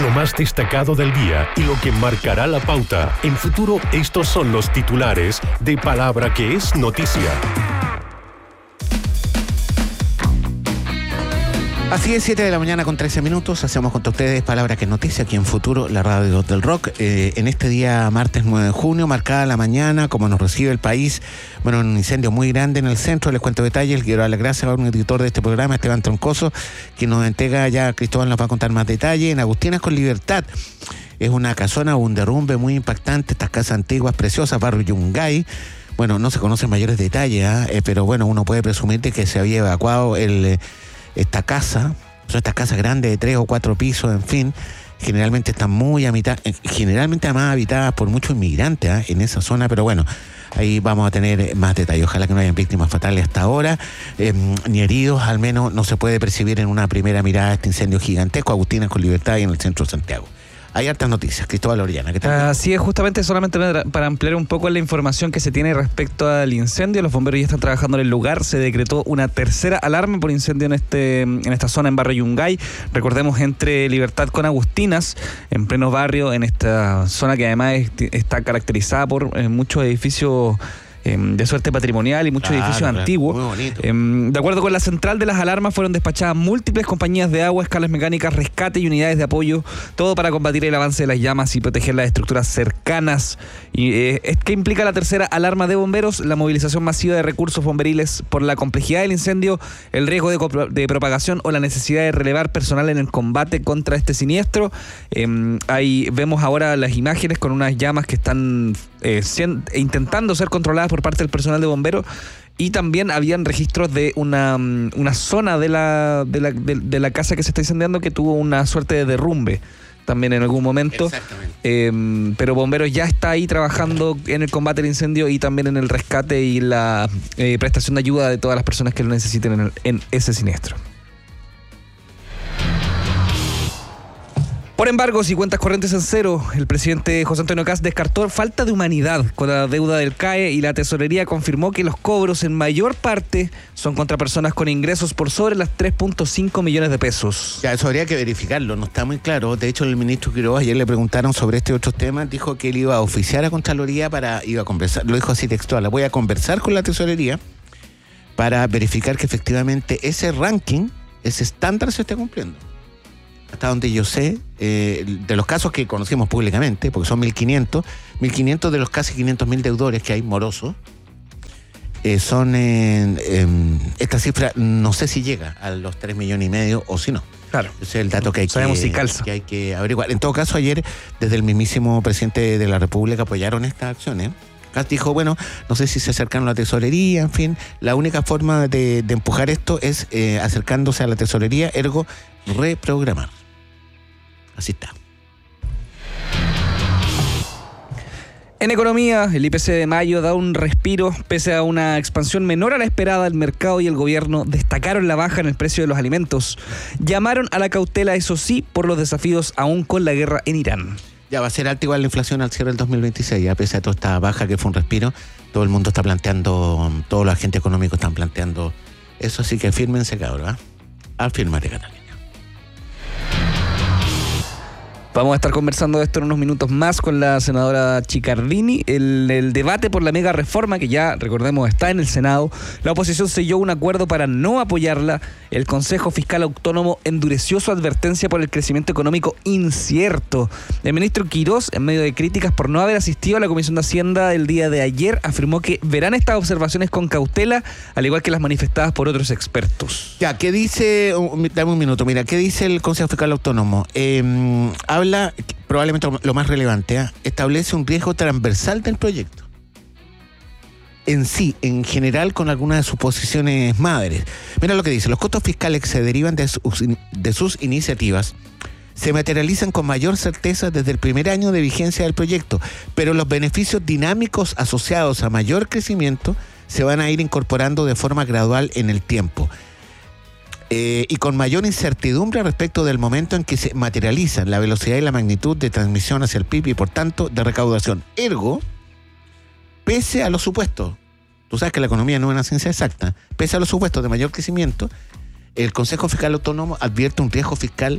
Lo más destacado del día y lo que marcará la pauta. En Futuro, estos son los titulares de Palabra que es noticia. Así es, 7 de la mañana con 13 minutos. Hacemos con ustedes Palabra que es noticia aquí en Futuro, la radio del rock. En este día, martes 9 de junio, marcada la mañana, como nos recibe el país, bueno, un incendio muy grande en el centro. Les cuento detalles. Quiero dar las gracias a un editor de este programa, Esteban Troncoso, quien nos entrega ya, Cristóbal nos va a contar más detalles. En Agustinas con Libertad. Es una casona, un derrumbe muy impactante. Estas casas antiguas, preciosas, barrio Yungay. Bueno, no se conocen mayores detalles, pero bueno, uno puede presumir de que se había evacuado esta casa, son estas casas grandes de 3 o 4 pisos, en fin, generalmente están generalmente además habitadas por muchos inmigrantes en esa zona, pero bueno, ahí vamos a tener más detalles. Ojalá que no hayan víctimas fatales hasta ahora, ni heridos, al menos no se puede percibir en una primera mirada este incendio gigantesco. Agustinas con Libertad y en el centro de Santiago. Hay hartas noticias. Cristóbal Orellana, ¿qué tal? Así es, justamente solamente para ampliar un poco la información que se tiene respecto al incendio. Los bomberos ya están trabajando en el lugar. Se decretó una tercera alarma por incendio en esta zona, en barrio Yungay. Recordemos, entre Libertad con Agustinas, en pleno barrio, en esta zona que además está caracterizada por muchos edificios de suerte patrimonial y muchos edificios antiguos. Muy bonito. De acuerdo con la central de las alarmas, fueron despachadas múltiples compañías de agua, escalas mecánicas, rescate y unidades de apoyo, todo para combatir el avance de las llamas y proteger las estructuras cercanas. ¿Qué implica la tercera alarma de bomberos? La movilización masiva de recursos bomberiles por la complejidad del incendio, el riesgo de propagación o la necesidad de relevar personal en el combate contra este siniestro. Ahí vemos ahora las imágenes con unas llamas que están intentando ser controladas por parte del personal de bomberos, y también habían registros de una zona de la casa que se está incendiando que tuvo una suerte de derrumbe también en algún momento. Exactamente. Pero bomberos ya está ahí trabajando en el combate del incendio y también en el rescate y la prestación de ayuda de todas las personas que lo necesiten en ese siniestro. Por embargos y cuentas corrientes en cero, el presidente José Antonio Kast descartó falta de humanidad con la deuda del CAE, y la tesorería confirmó que los cobros en mayor parte son contra personas con ingresos por sobre las 3.5 millones de pesos. Ya, eso habría que verificarlo, no está muy claro. De hecho, el ministro Quiroga, ayer le preguntaron sobre este otro tema, dijo que él iba a oficiar a Contraloría iba a conversar, lo dijo así textual: voy a conversar con la tesorería para verificar que efectivamente ese ranking, ese estándar se esté cumpliendo. Hasta donde yo sé, de los casos que conocemos públicamente, porque son 1.500 de los casi 500.000 deudores que hay morosos, son esta cifra, no sé si llega a los 3,5 millones o si no. Claro. Ese es el dato que hay que averiguar. En todo caso, ayer, desde el mismísimo presidente de la República, apoyaron estas acciones. Kast dijo, bueno, no sé si se acercaron a la tesorería, en fin, la única forma de empujar esto es acercándose a la tesorería, ergo reprogramar. Así está. En economía, el IPC de mayo da un respiro pese a una expansión menor a la esperada. El mercado y el gobierno destacaron la baja en el precio de los alimentos. Llamaron a la cautela, eso sí, por los desafíos aún con la guerra en Irán. Ya va a ser alta igual la inflación al cierre del 2026, a pesar de toda esta baja que fue un respiro. Todo el mundo está planteando, todos los agentes económicos están planteando eso, así que fírmense, cabrón, afírmate, Catalina. Vamos a estar conversando de esto en unos minutos más con la senadora Chiccardini. El debate por la mega reforma, que ya, recordemos, está en el Senado. La oposición selló un acuerdo para no apoyarla. El Consejo Fiscal Autónomo endureció su advertencia por el crecimiento económico incierto. El ministro Quirós, en medio de críticas por no haber asistido a la Comisión de Hacienda el día de ayer, afirmó que verán estas observaciones con cautela, al igual que las manifestadas por otros expertos. Ya, ¿qué dice? Dame un minuto, mira, ¿qué dice el Consejo Fiscal Autónomo? Habla, probablemente lo más relevante, establece un riesgo transversal del proyecto. En sí, en general, con algunas de sus posiciones madres. Mira lo que dice: los costos fiscales que se derivan de sus iniciativas se materializan con mayor certeza desde el primer año de vigencia del proyecto, pero los beneficios dinámicos asociados a mayor crecimiento se van a ir incorporando de forma gradual en el tiempo. Y con mayor incertidumbre respecto del momento en que se materializan la velocidad y la magnitud de transmisión hacia el PIB y, por tanto, de recaudación. Ergo, pese a los supuestos, tú sabes que la economía no es una ciencia exacta, pese a los supuestos de mayor crecimiento, el Consejo Fiscal Autónomo advierte un riesgo fiscal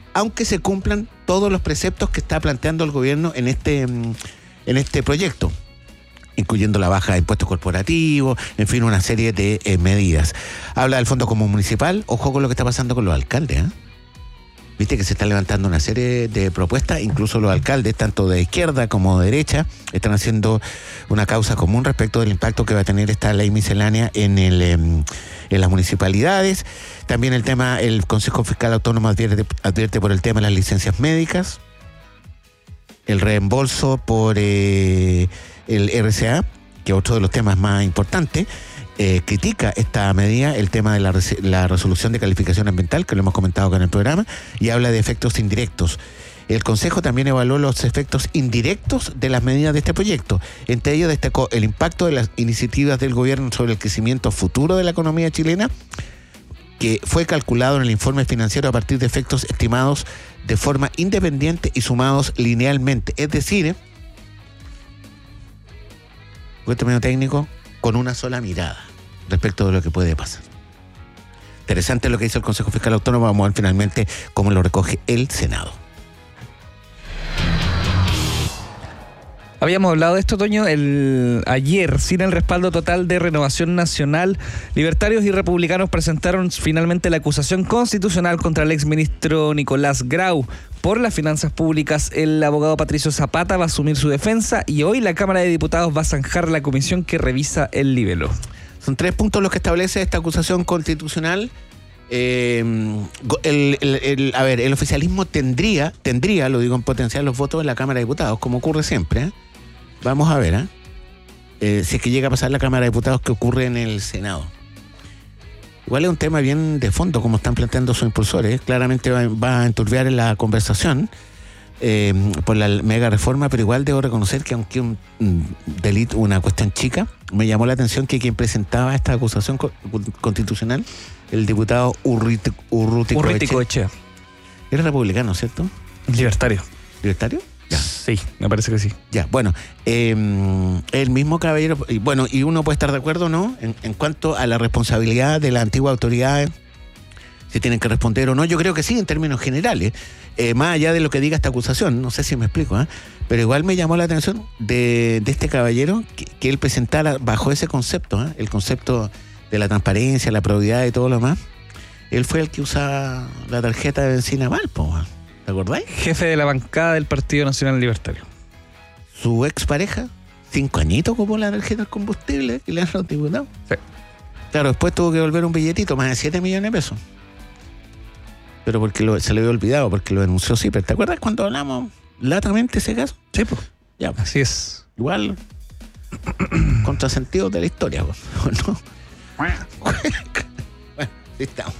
aunque se cumplan todos los preceptos que está planteando el gobierno en este proyecto, incluyendo la baja de impuestos corporativos, en fin, una serie de medidas. Habla del Fondo Común Municipal. Ojo con lo que está pasando con los alcaldes, ¿eh? Viste que se están levantando una serie de propuestas, incluso los alcaldes, tanto de izquierda como de derecha, están haciendo una causa común respecto del impacto que va a tener esta ley miscelánea en las municipalidades. También el Consejo Fiscal Autónomo advierte por el tema de las licencias médicas, el reembolso por el RCA, que es otro de los temas más importantes. Critica esta medida, el tema de la resolución de calificación ambiental, que lo hemos comentado acá en el programa, y habla de efectos indirectos. El Consejo también evaluó los efectos indirectos de las medidas de este proyecto. Entre ellos destacó el impacto de las iniciativas del gobierno sobre el crecimiento futuro de la economía chilena, que fue calculado en el informe financiero a partir de efectos estimados de forma independiente y sumados linealmente. Es decir, un término técnico, con una sola mirada respecto de lo que puede pasar. Interesante lo que hizo el Consejo Fiscal Autónomo. Vamos a ver finalmente cómo lo recoge el Senado. Habíamos hablado de esto, Toño, ayer, sin el respaldo total de Renovación Nacional, libertarios y republicanos presentaron finalmente la acusación constitucional contra el exministro Nicolás Grau por las finanzas públicas. El abogado Patricio Zapata va a asumir su defensa y hoy la Cámara de Diputados va a zanjar la comisión que revisa el libelo. Son 3 puntos los que establece esta acusación constitucional. El oficialismo tendría, lo digo en potencial, los votos en la Cámara de Diputados, como ocurre siempre, ¿eh? Vamos a ver, si es que llega a pasar la Cámara de Diputados, ¿qué ocurre en el Senado? Igual es un tema bien de fondo, como están planteando sus impulsores. Claramente va a enturbiar en la conversación por la mega reforma, pero igual debo reconocer que aunque un delito, una cuestión chica, me llamó la atención que quien presentaba esta acusación constitucional, el diputado Urruticoechea. Era republicano, ¿cierto? Libertario. ¿Libertario? Ya. Sí, me parece que sí. Ya, bueno, el mismo caballero, y uno puede estar de acuerdo, ¿no? En cuanto a la responsabilidad de las antiguas autoridades, si tienen que responder o no, yo creo que sí, en términos generales, más allá de lo que diga esta acusación, no sé si me explico, pero igual me llamó la atención de este caballero que él presentara bajo ese concepto, el concepto de la transparencia, la probidad y todo lo demás. Él fue el que usaba la tarjeta de benzina Valpo, ¿te acordáis? Jefe de la bancada del Partido Nacional Libertario. Su expareja, 5 añitos ocupó la tarjeta de combustible y le han los diputados. Sí. Claro, después tuvo que devolver un billetito, más de 7 millones de pesos. Pero porque se le había olvidado, porque lo denunció CIPER. ¿Te acuerdas cuando hablamos latamente ese caso? Sí, pues. Ya, así es. Igual, contrasentidos de la historia, ¿no? Bueno, sí estamos.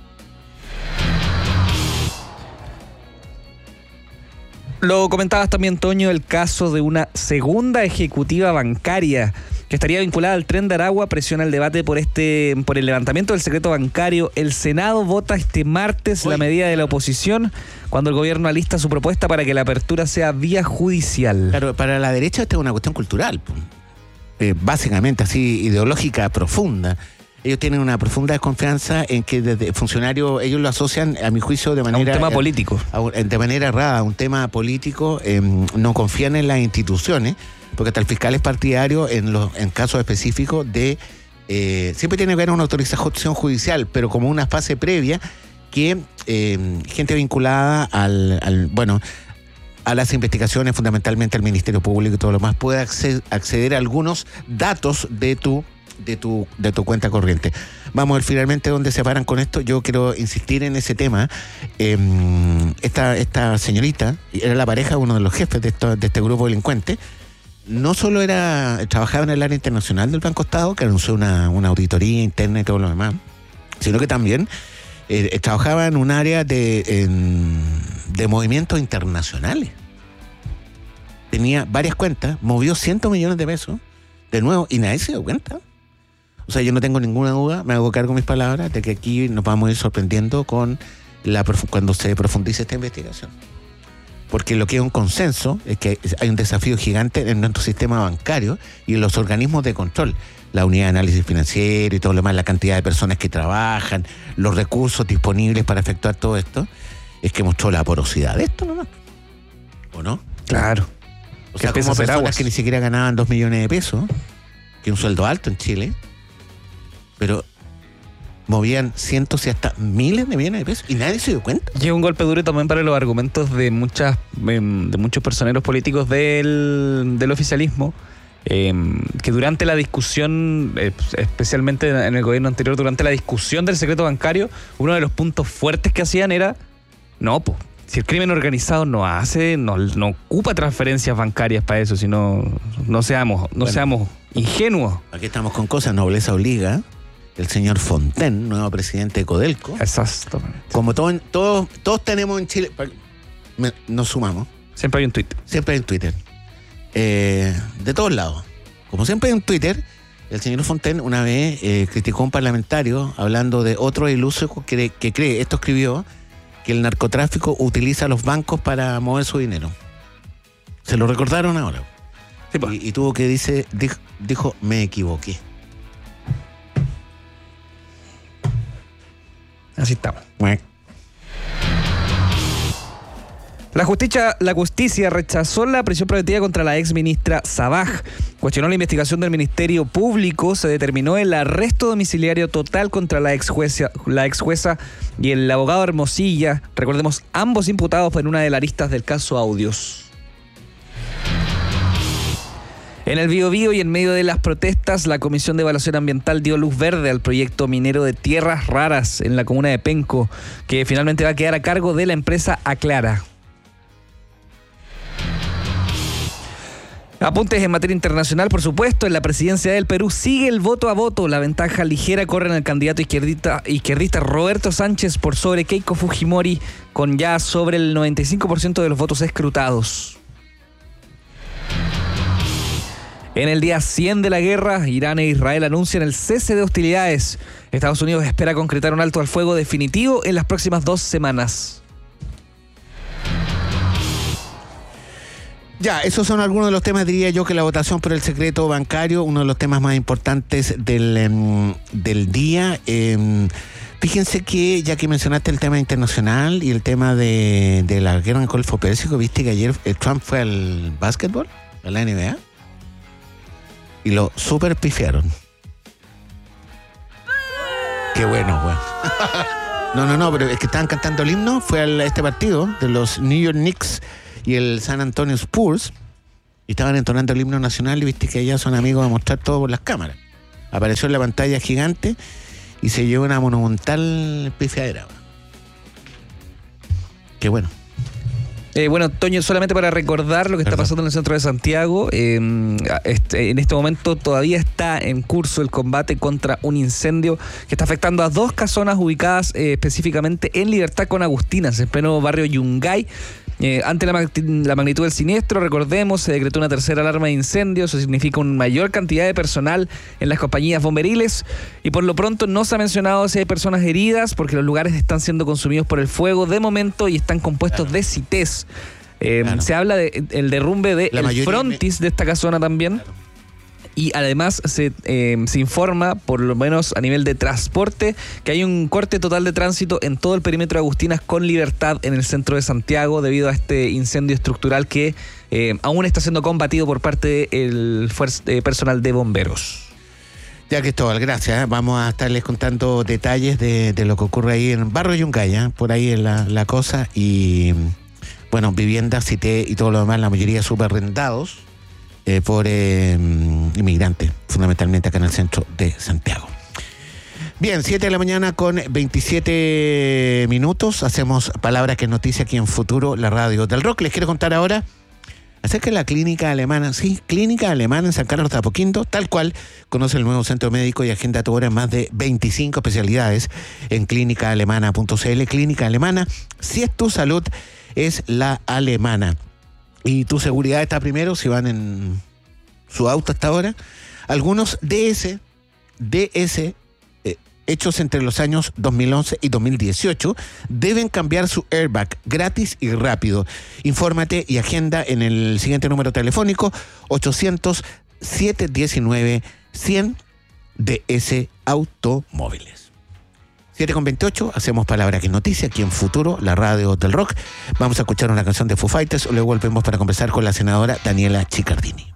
Lo comentabas también, Toño, el caso de una segunda ejecutiva bancaria que estaría vinculada al Tren de Aragua. Presiona el debate por el levantamiento del secreto bancario. El Senado vota este martes la medida de la oposición cuando el gobierno alista su propuesta para que la apertura sea vía judicial. Claro, para la derecha esta es una cuestión cultural, básicamente así, ideológica, profunda. Ellos tienen una profunda desconfianza en que desde funcionarios, ellos lo asocian, a mi juicio, de manera... A un tema político. De manera errada, a un tema político. No confían en las instituciones, porque hasta el fiscal es partidario en casos específicos de... siempre tiene que haber una autorización judicial, pero como una fase previa que gente vinculada a las investigaciones, fundamentalmente al Ministerio Público y todo lo más, pueda acceder a algunos datos de tu cuenta corriente. Vamos a ver finalmente dónde se paran con esto. Yo quiero insistir en ese tema. Esta señorita era la pareja de uno de los jefes de este grupo delincuente. No solo trabajaba en el área internacional del Banco Estado, que anunció una auditoría interna y todo lo demás, sino que también trabajaba en un área de movimientos internacionales. Tenía varias cuentas, movió 100 millones de pesos, de nuevo, y nadie se dio cuenta. O sea, yo no tengo ninguna duda, me hago cargo de mis palabras, de que aquí nos vamos a ir sorprendiendo cuando se profundice esta investigación. Porque lo que es un consenso es que hay un desafío gigante en nuestro sistema bancario y en los organismos de control. La unidad de análisis financiero y todo lo demás, la cantidad de personas que trabajan, los recursos disponibles para efectuar todo esto. es que mostró la porosidad de esto nomás. ¿O no? Claro. O sea, como personas que ni siquiera ganaban 2 millones de pesos, que es un sueldo alto en Chile, pero movían cientos y hasta miles de millones de pesos y nadie se dio cuenta. Y es un golpe duro también para los argumentos de muchos personeros políticos del oficialismo, que durante la discusión, especialmente en el gobierno anterior, durante la discusión del secreto bancario, uno de los puntos fuertes que hacían era, si el crimen organizado no ocupa transferencias bancarias para eso, sino no seamos ingenuos. Aquí estamos con cosas, nobleza obliga. El señor Fontaine, nuevo presidente de Codelco. Exactamente. Como todos tenemos en Chile, nos sumamos. Siempre hay un Twitter. Siempre hay un Twitter. De todos lados. Como siempre hay un Twitter, el señor Fontaine una vez criticó a un parlamentario hablando de otro iluso que cree, esto escribió, que el narcotráfico utiliza a los bancos para mover su dinero. Se lo recordaron ahora. Sí, pues. Y tuvo que dijo, me equivoqué. Así estamos. La justicia rechazó la prisión preventiva contra la ex ministra Sabaj. Cuestionó la investigación del Ministerio Público. Se determinó el arresto domiciliario total contra la ex jueza y el abogado Hermosilla. Recordemos, ambos imputados en una de las aristas del caso Audios. En el Biobío y en medio de las protestas, la Comisión de Evaluación Ambiental dio luz verde al proyecto minero de tierras raras en la comuna de Penco, que finalmente va a quedar a cargo de la empresa Aclara. Apuntes en materia internacional, por supuesto. En la presidencia del Perú sigue el voto a voto. La ventaja ligera corre en el candidato izquierdista Roberto Sánchez por sobre Keiko Fujimori, con ya sobre el 95% de los votos escrutados. En el día 100 de la guerra, Irán e Israel anuncian el cese de hostilidades. Estados Unidos espera concretar un alto al fuego definitivo en las próximas 2 semanas. Ya, esos son algunos de los temas, diría yo, que la votación por el secreto bancario, uno de los temas más importantes del día. Fíjense que, ya que mencionaste el tema internacional y el tema de la guerra en el Golfo Pérsico, viste que ayer Trump fue al básquetbol, a la NBA, y lo super pifiaron. Qué bueno, güey. No, pero es que estaban cantando el himno. Fue a este partido de los New York Knicks y el San Antonio Spurs, y estaban entonando el himno nacional, y viste que allá son amigos de mostrar todo por las cámaras. Apareció en la pantalla gigante y se llevó una monumental pifiadera. Qué bueno. Bueno, Toño, solamente para recordar lo que está pasando en el centro de Santiago, en este momento todavía está en curso el combate contra un incendio que está afectando a 2 casonas ubicadas específicamente en Libertad con Agustinas, en pleno barrio Yungay. Ante la magnitud del siniestro, recordemos, se decretó una tercera alarma de incendios. Eso significa una mayor cantidad de personal en las compañías bomberiles, y por lo pronto no se ha mencionado si hay personas heridas, porque los lugares están siendo consumidos por el fuego de momento y están compuestos de CITES. Se habla del derrumbe del frontis de esta casona también. Claro. Y además se informa, por lo menos a nivel de transporte, que hay un corte total de tránsito en todo el perímetro de Agustinas con Libertad en el centro de Santiago debido a este incendio estructural que aún está siendo combatido por parte del personal de bomberos. Ya, Cristóbal, gracias. Vamos a estarles contando detalles de lo que ocurre ahí en Barrio Yungay, por ahí es la cosa. Y bueno, viviendas, cité y todo lo demás, la mayoría subarrendados por inmigrantes, fundamentalmente acá en el centro de Santiago. Bien, 7 de la mañana con 27 minutos. Hacemos Palabras que es noticia aquí en Futuro, la radio del rock. Les quiero contar ahora acerca de la clínica alemana. Sí, clínica alemana en San Carlos de Apoquindo, tal cual. Conoce el nuevo centro médico y agenda tu hora en más de 25 especialidades en clínicaalemana.cl. Clínica Alemana, si es tu salud, es la alemana. Y tu seguridad está primero si van en su auto hasta ahora. Algunos DS hechos entre los años 2011 y 2018 deben cambiar su airbag gratis y rápido. Infórmate y agenda en el siguiente número telefónico: 800-719-100 DS Automóviles. 7:28, hacemos Palabra que es Noticia aquí en Futuro, la radio del rock. Vamos a escuchar una canción de Foo Fighters, luego volvemos para conversar con la senadora Daniela Chiccardini.